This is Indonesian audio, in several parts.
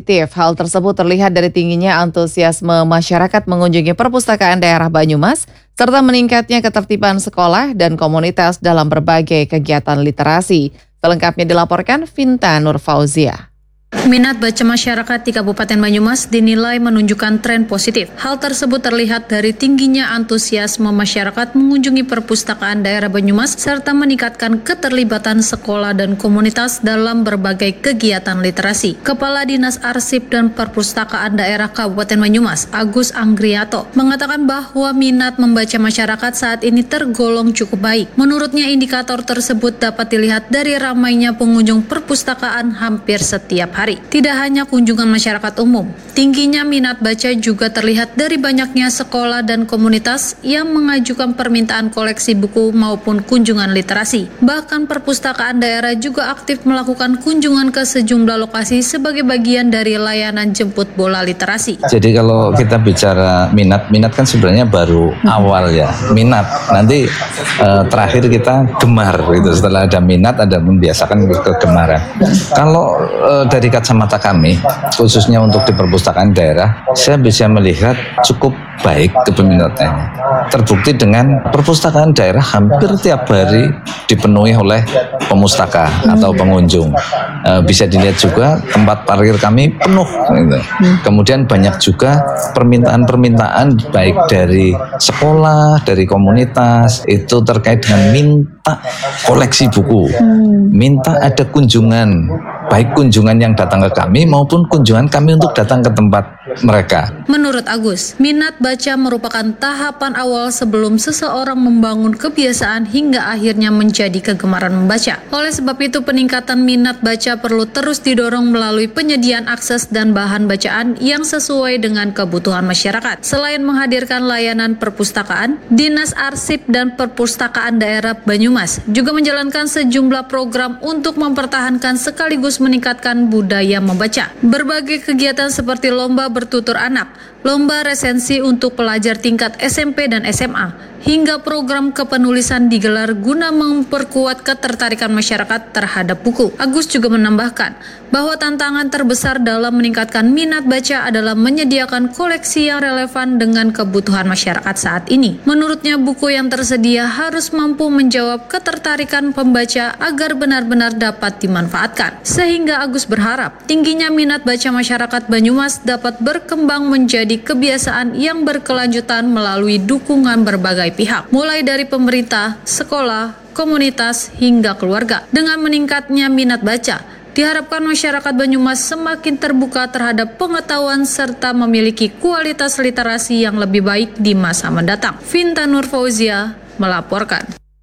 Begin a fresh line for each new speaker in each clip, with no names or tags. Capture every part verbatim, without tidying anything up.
positif. Hal tersebut terlihat dari tingginya antusiasme masyarakat mengunjungi perpustakaan daerah Banyumas, serta meningkatnya ketertiban sekolah dan komunitas dalam berbagai kegiatan literasi. Selengkapnya dilaporkan Vinta Nurfauzia.
Minat baca masyarakat di Kabupaten Banyumas dinilai menunjukkan tren positif. Hal tersebut terlihat dari tingginya antusiasme masyarakat mengunjungi perpustakaan daerah Banyumas serta meningkatkan keterlibatan sekolah dan komunitas dalam berbagai kegiatan literasi. Kepala Dinas Arsip dan Perpustakaan Daerah Kabupaten Banyumas, Agus Anggriato, mengatakan bahwa minat membaca masyarakat saat ini tergolong cukup baik. Menurutnya, indikator tersebut dapat dilihat dari ramainya pengunjung perpustakaan hampir setiap hari. Tidak hanya kunjungan masyarakat umum, tingginya minat baca juga terlihat dari banyaknya sekolah dan komunitas yang mengajukan permintaan koleksi buku maupun kunjungan literasi. Bahkan perpustakaan daerah juga aktif melakukan kunjungan ke sejumlah lokasi sebagai bagian dari layanan jemput bola literasi.
Jadi kalau kita bicara minat, minat kan sebenarnya baru awal ya, minat. Nanti eh, terakhir kita gemar gitu. Setelah ada minat, ada membiasakan kegemaran. Kalau eh, dari kacamata kami, khususnya untuk di perpustakaan daerah, saya bisa melihat cukup baik kepeminatannya. Terbukti dengan perpustakaan daerah hampir tiap hari dipenuhi oleh pemustaka atau pengunjung. E, bisa dilihat juga tempat parkir kami penuh. Gitu. Kemudian banyak juga permintaan-permintaan baik dari sekolah, dari komunitas, itu terkait dengan minta koleksi buku, minta ada kunjungan, baik kunjungan yang datang ke kami maupun kunjungan kami untuk datang ke tempat mereka.
Menurut Agus, minat baca merupakan tahapan awal sebelum seseorang membangun kebiasaan hingga akhirnya menjadi kegemaran membaca. Oleh sebab itu, peningkatan minat baca perlu terus didorong melalui penyediaan akses dan bahan bacaan yang sesuai dengan kebutuhan masyarakat. Selain menghadirkan layanan perpustakaan, Dinas Arsip dan Perpustakaan Daerah Banyumas juga menjalankan sejumlah program untuk mempertahankan sekaligus meningkatkan budaya membaca. Berbagai kegiatan seperti lomba bertutur anak, lomba resensi untuk pelajar tingkat S M P dan S M A, hingga program kepenulisan digelar guna memperkuat ketertarikan masyarakat terhadap buku. Agus juga menambahkan bahwa tantangan terbesar dalam meningkatkan minat baca adalah menyediakan koleksi yang relevan dengan kebutuhan masyarakat saat ini. Menurutnya, buku yang tersedia harus mampu menjawab ketertarikan pembaca agar benar-benar dapat dimanfaatkan. Sehingga Agus berharap tingginya minat baca masyarakat Banyumas dapat berkembang menjadi kebiasaan yang berkelanjutan melalui dukungan berbagai pihak, mulai dari pemerintah, sekolah, komunitas, hingga keluarga. Dengan meningkatnya minat baca, diharapkan masyarakat Banyumas semakin terbuka terhadap pengetahuan serta memiliki kualitas literasi yang lebih baik di masa mendatang. Vinta Nurfauzia melaporkan.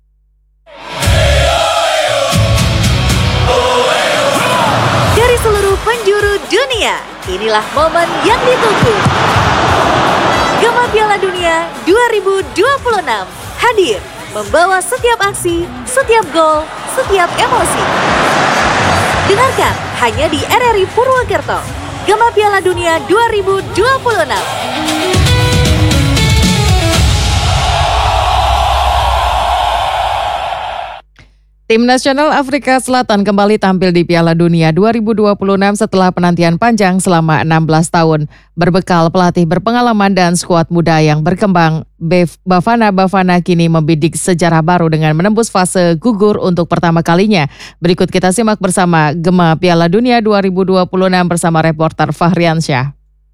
Dari seluruh penjuru dunia, inilah momen yang ditunggu. Gema Piala Dunia dua ribu dua puluh enam hadir membawa setiap aksi, setiap gol, setiap emosi. Dengarkan hanya di R R I Purwokerto. Gema Piala Dunia dua ribu dua puluh enam.
Tim nasional Afrika Selatan kembali tampil di Piala Dunia dua ribu dua puluh enam setelah penantian panjang selama enam belas tahun. Berbekal pelatih berpengalaman dan skuad muda yang berkembang, Bafana Bafana kini membidik sejarah baru dengan menembus fase gugur untuk pertama kalinya. Berikut kita simak bersama Gema Piala Dunia dua ribu dua puluh enam bersama reporter Fahriansyah.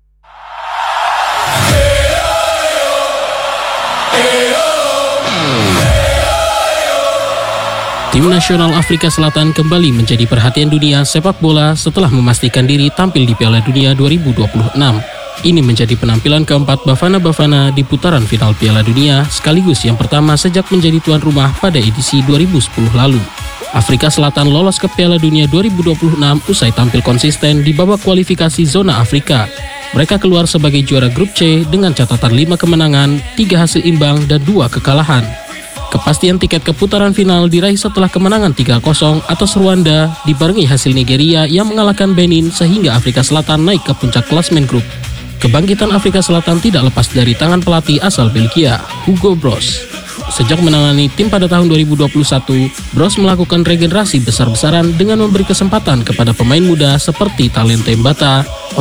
Tim nasional Afrika Selatan kembali menjadi perhatian dunia sepak bola setelah memastikan diri tampil di Piala Dunia dua ribu dua puluh enam. Ini menjadi penampilan keempat Bafana Bafana di putaran final Piala Dunia, sekaligus yang pertama sejak menjadi tuan rumah pada edisi dua ribu sepuluh lalu. Afrika Selatan lolos ke Piala Dunia dua ribu dua puluh enam usai tampil konsisten di babak kualifikasi zona Afrika. Mereka keluar sebagai juara grup C dengan catatan lima kemenangan, tiga hasil imbang, dan dua kekalahan. Kepastian tiket ke putaran final diraih setelah kemenangan tiga kosong atas Rwanda dibarengi hasil Nigeria yang mengalahkan Benin sehingga Afrika Selatan naik ke puncak klasemen grup. Kebangkitan Afrika Selatan tidak lepas dari tangan pelatih asal Belgia, Hugo Broos. Sejak menangani tim pada tahun dua ribu dua puluh satu, Broos melakukan regenerasi besar-besaran dengan memberi kesempatan kepada pemain muda seperti Talente Mbata,